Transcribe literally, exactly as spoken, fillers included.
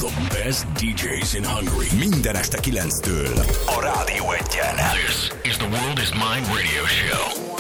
The best dé jéz in Hungary. Minden este kilenctől a Rádió Egyen. This is the World is Mine radio show.